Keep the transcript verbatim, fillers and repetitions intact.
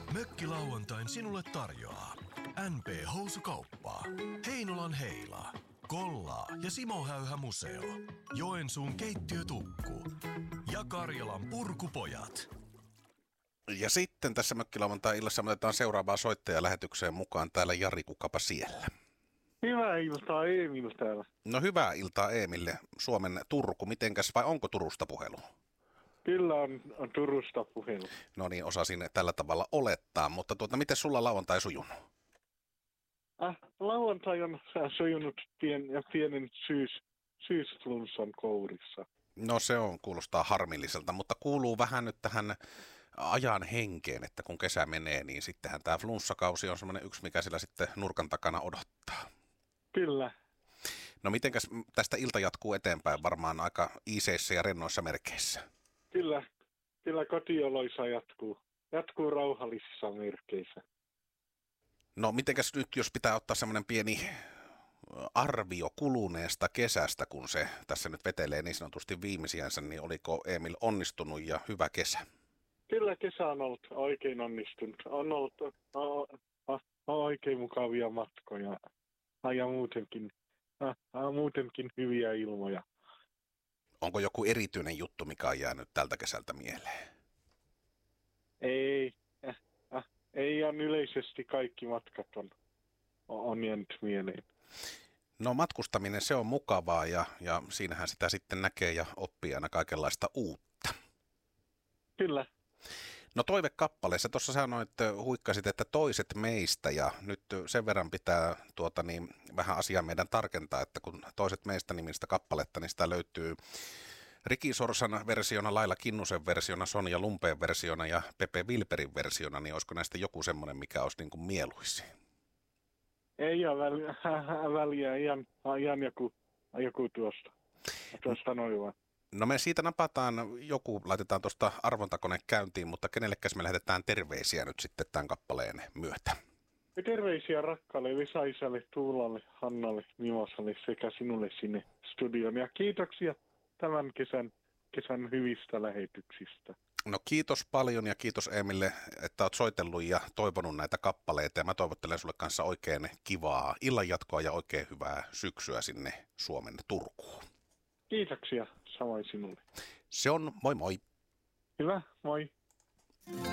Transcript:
Mökkilauantain sinulle tarjoaa N P-housukauppaa, Heinolan Heila, Kollaa ja Simo Häyhä Museo, Joensuun keittiötukku ja Karjalan Purkupojat. Ja sitten tässä Mökkilauantai-illassa me otetaan seuraavaa soittajaa lähetykseen mukaan. Täällä Jari, kukapa siellä? Hyvää iltaa, Emil täällä. No hyvää iltaa Emille. Suomen Turku, mitenkäs vai onko Turusta puhelu? Kyllä on, on Turusta puhelu. No niin, osasin tällä tavalla olettaa, mutta tuota, miten sulla lauantai sujunut? Ah, lauantai on sujunut pien, ja pienen syys, syysflunssan kourissa. No se on, kuulostaa harmilliselta, mutta kuuluu vähän nyt tähän ajan henkeen, että kun kesä menee, niin sittenhän tämä flunssakausi on semmoinen yksi, mikä sillä sitten nurkan takana odottaa. Kyllä. No mitenkäs tästä ilta jatkuu eteenpäin varmaan aika iiseissä ja rennoissa merkeissä? Kyllä, kyllä kotioloissa jatkuu, jatkuu rauhallisissa merkeissä. No mitenkäs nyt, jos pitää ottaa semmoinen pieni arvio kuluneesta kesästä, kun se tässä nyt vetelee niin sanotusti viimeisiänsä, niin oliko Emil onnistunut ja hyvä kesä? Kyllä kesä on ollut oikein onnistunut. On ollut o, o, oikein mukavia matkoja ja muutenkin, a, muutenkin hyviä ilmoja. Onko joku erityinen juttu, mikä on jäänyt tältä kesältä mieleen? Ei, äh, äh, ei ihan yleisesti kaikki matkat on, on jäänyt mieleen. No matkustaminen, se on mukavaa ja, ja siinähän sitä sitten näkee ja oppii aina kaikenlaista uutta. Kyllä. No toivekappaleessa, tuossa sanoit, että huikkasit, että toiset meistä ja nyt sen verran pitää tuota niin, vähän asiaa meidän tarkentaa, että kun toiset meistä nimistä kappaletta, niin sitä löytyy Riki Sorsan versiona, Laila Kinnusen versiona, Sonja Lumpeen versiona ja Pepe Wilperin versiona, niin olisiko näistä joku semmoinen, mikä olisi niin kuin mieluisi? Ei ole väliä, väliä ihan, ihan joku, joku tuosta, tuosta noin vaan. No me siitä napataan, joku laitetaan tuosta arvontakone käyntiin, mutta kenellekäs me lähetetään terveisiä nyt sitten tämän kappaleen myötä? Ja terveisiä rakkaalle Vesa-isälle, Tuulalle, Hannalle, Mimosalle sekä sinulle sinne studioon. Ja kiitoksia tämän kesän, kesän hyvistä lähetyksistä. No kiitos paljon ja kiitos Emille, että olet soitellut ja toivonut näitä kappaleita. Ja mä toivottelen sulle kanssa oikein kivaa illanjatkoa ja oikein hyvää syksyä sinne Suomen Turkuun. Kiitoksia, samoin sinulle. Se on, moi moi. Hyvä, moi.